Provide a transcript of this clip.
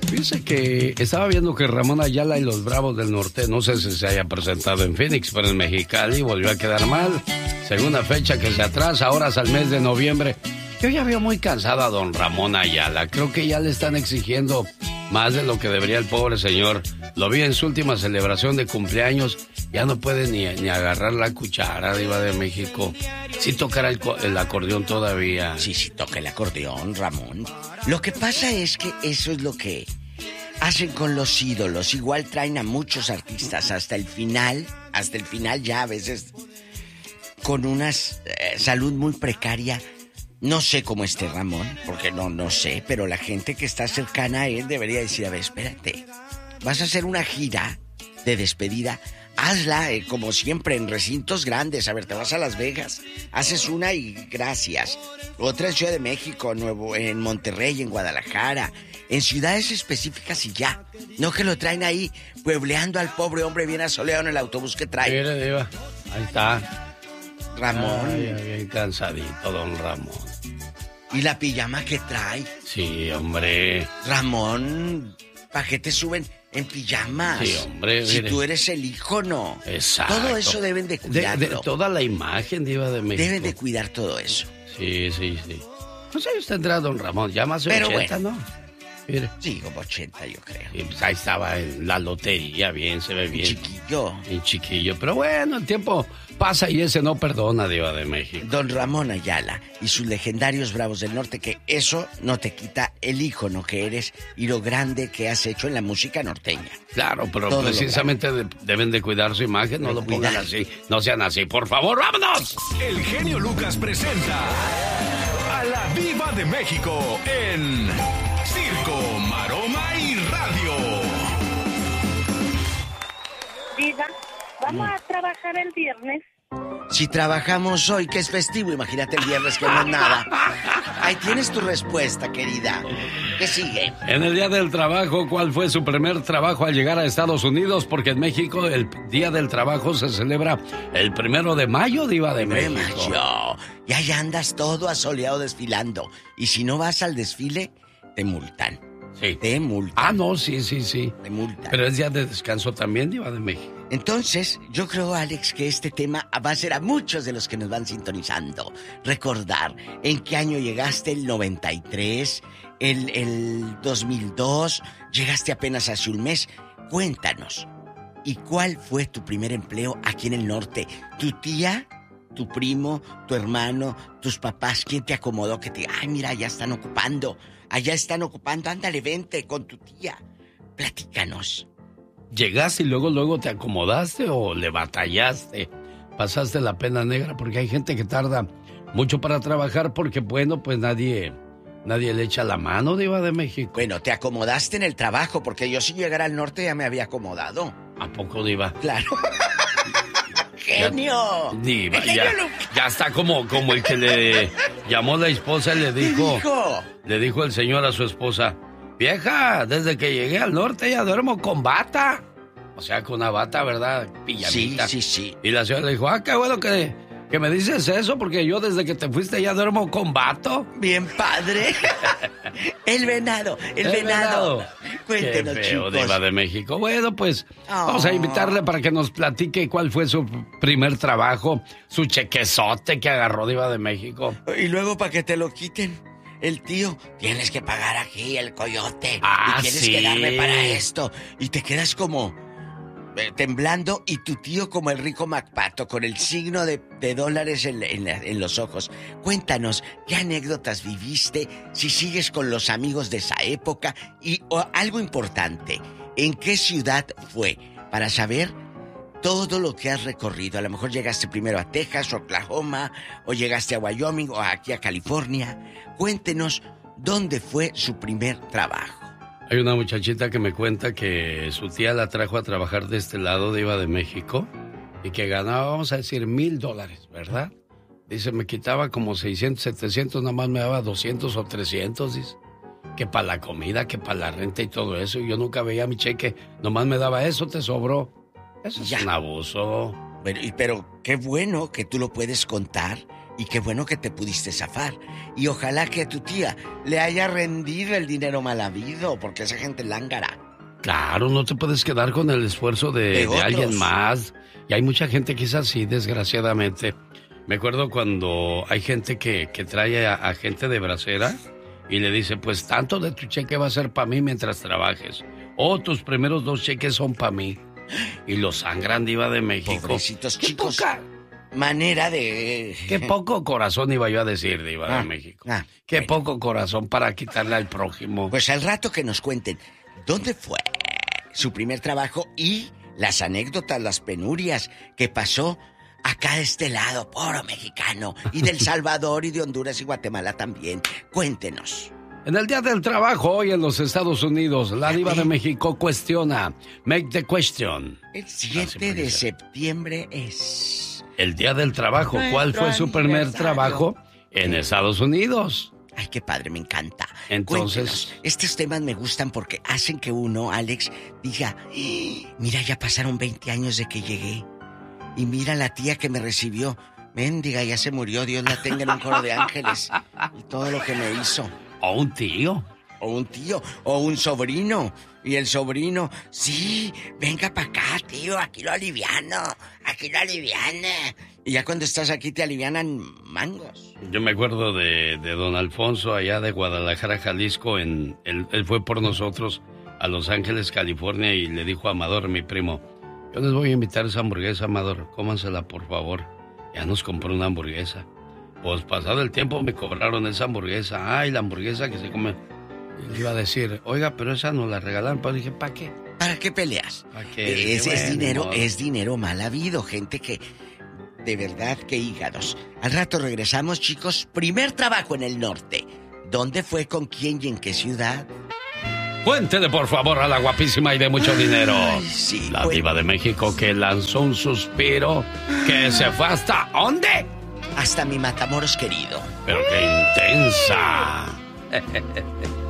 Dice que estaba viendo que Ramón Ayala y los Bravos del Norte, no sé si se haya presentado en Phoenix, pero en Mexicali volvió a quedar mal. Segunda fecha que se atrasa, ahora hasta el mes de noviembre. Yo ya veo muy cansado a don Ramón Ayala. Creo que ya le están exigiendo más de lo que debería el pobre señor. Lo vi en su última celebración de cumpleaños. Ya no puede ni agarrar la cuchara, Diva de México. Sí tocará el acordeón todavía. Sí, toca el acordeón, Ramón. Lo que pasa es que eso es lo que hacen con los ídolos. Igual traen a muchos artistas hasta el final ya a veces con una salud muy precaria. No sé cómo esté Ramón, porque no sé, pero la gente que está cercana a él debería decir, a ver, espérate, vas a hacer una gira de despedida, hazla como siempre en recintos grandes. A ver, te vas a Las Vegas, haces una y gracias. Otra en Ciudad de México, en Monterrey, en Guadalajara, en ciudades específicas y ya. No que lo traen ahí puebleando al pobre hombre bien asoleado en el autobús que trae. Mire, Diva, ahí está. Ramón. Ay, bien cansadito, don Ramón. ¿Y la pijama que trae? Sí, hombre. Ramón, ¿para qué te suben en pijamas? Sí, hombre. Si mire. Tú eres el ícono. Exacto. Todo eso deben de cuidarlo. De toda la imagen, Diva de México. Deben de cuidar todo eso. Sí. No sé, usted tendrá don Ramón, ya más de 80, bueno. ¿no? Mire. Sí, como 80 yo creo. Y pues ahí estaba en la lotería, bien, se ve bien. Chiquillo. Y chiquillo, pero bueno, el tiempo pasa y ese no perdona, Diva de México. Don Ramón Ayala y sus legendarios Bravos del Norte, que eso no te quita el ícono que eres y lo grande que has hecho en la música norteña. Claro, pero todo precisamente deben de cuidar su imagen, no lo pongan así, no sean así. Por favor, ¡vámonos! El genio Lucas presenta a la Diva de México en Circo, Maroma y Radio. Diva, ¿vamos a trabajar el viernes? Si trabajamos hoy, que es festivo, imagínate el viernes que no es nada. Ahí tienes tu respuesta, querida. ¿Qué sigue? En el Día del Trabajo, ¿cuál fue su primer trabajo al llegar a Estados Unidos? Porque en México el Día del Trabajo se celebra el 1 de mayo, Diva de México. Y ahí andas todo asoleado desfilando. Y si no vas al desfile, te multan. Sí. Te multan. Ah, no, sí. Te multan. Pero es día de descanso también, Diva de México. Entonces, yo creo, Alex, que este tema va a ser a muchos de los que nos van sintonizando recordar en qué año llegaste, el 93, el 2002, llegaste apenas hace un mes. Cuéntanos, ¿y cuál fue tu primer empleo aquí en el norte? ¿Tu tía, tu primo, tu hermano, tus papás? ¿Quién te acomodó que te... Ay, mira, allá están ocupando, ándale, vente con tu tía. Platícanos. ¿Llegaste y luego te acomodaste o le batallaste? ¿Pasaste la pena negra? Porque hay gente que tarda mucho para trabajar porque, bueno, pues nadie le echa la mano, Diva de México. Bueno, te acomodaste en el trabajo, porque yo si llegara al norte ya me había acomodado. ¿A poco, Diva? Claro. ¡Genio! Diva, ya está como el que le llamó la esposa y le dijo... Le dijo el señor a su esposa... Vieja, desde que llegué al norte ya duermo con bata. O sea, con una bata, ¿verdad? Pijamita. Sí. Y la señora le dijo, qué bueno que me dices eso, porque yo desde que te fuiste ya duermo con vato. Bien padre. El venado. Cuéntenos, qué feo, chicos. Diva de México. Bueno, pues vamos a invitarle para que nos platique cuál fue su primer trabajo, su chequezote que agarró, Diva de México. Y luego para que te lo quiten. El tío, tienes que pagar aquí el coyote. Y tienes que darme para esto. Y te quedas como temblando y tu tío como el rico MacPato con el signo de dólares en los ojos. Cuéntanos, ¿qué anécdotas viviste? Si sigues con los amigos de esa época. Y algo importante, ¿en qué ciudad fue? Para saber todo lo que has recorrido. A lo mejor llegaste primero a Texas, Oklahoma, o llegaste a Wyoming, o aquí a California. Cuéntenos dónde fue su primer trabajo. Hay una muchachita que me cuenta que su tía la trajo a trabajar de este lado, Diva de México, y que ganaba, vamos a decir, $1,000, ¿verdad? Dice, me quitaba como 600, 700, nada más me daba 200 o 300, dice. Que para la comida, que para la renta y todo eso. Y yo nunca veía mi cheque, nomás me daba eso, te sobró. Eso es un abuso. Pero qué bueno que tú lo puedes contar Y qué bueno que te pudiste zafar. Y ojalá que a tu tía le haya rendido el dinero mal habido, porque esa gente es lángara. Claro, no te puedes quedar con el esfuerzo de alguien más. Y hay mucha gente que es así, desgraciadamente. Me acuerdo cuando hay gente que trae a gente de bracera y le dice, pues tanto de tu cheque va a ser para mí mientras trabajes. O tus primeros 2 cheques son para mí. Y los sangran, Diva de México. Pobrecitos chicos. Manera de... Qué poco corazón iba yo a decir, Diva de México. Qué poco corazón para quitarle al prójimo. Pues al rato que nos cuenten dónde fue su primer trabajo y las anécdotas, las penurias que pasó acá de este lado, puro mexicano, y del Salvador y de Honduras y Guatemala también. Cuéntenos. En el Día del Trabajo, hoy en los Estados Unidos, la Diva de México cuestiona. Make the question. El 7 de septiembre es... El Día del Trabajo. ¿Cuál fue su primer trabajo en Estados Unidos? Ay, qué padre, me encanta. Entonces... Cuéntenos. Estos temas me gustan porque hacen que uno, Alex, diga... Mira, ya pasaron 20 años de que llegué. Y mira la tía que me recibió. Méndiga, ya se murió, Dios la tenga en un coro de ángeles. Y todo lo que me hizo. O un tío. O un tío, o un sobrino. Y el sobrino, sí, venga para acá, tío, aquí lo aliviano, aquí lo aliviana. Y ya cuando estás aquí te alivianan mangos. Yo me acuerdo de don Alfonso allá de Guadalajara, Jalisco. Él fue por nosotros a Los Ángeles, California, y le dijo a Amador, mi primo, yo les voy a invitar esa hamburguesa, Amador, cómansela por favor. Ya nos compró una hamburguesa. Pues pasado el tiempo me cobraron esa hamburguesa. Ay, la hamburguesa que se come. Y iba a decir, oiga, pero esa nos la regalaron. Pero dije, ¿para qué? ¿Para qué peleas? ¿Para qué? Es dinero mal habido. Gente que, de verdad, que hígados. Al rato regresamos, chicos. Primer trabajo en el norte. ¿Dónde fue, con quién y en qué ciudad? Cuéntele, por favor, a la guapísima y de mucho dinero. Ay, sí, la Diva de México que lanzó un suspiro que se fue hasta... ¿Dónde? Hasta mi Matamoros querido. Pero qué intensa.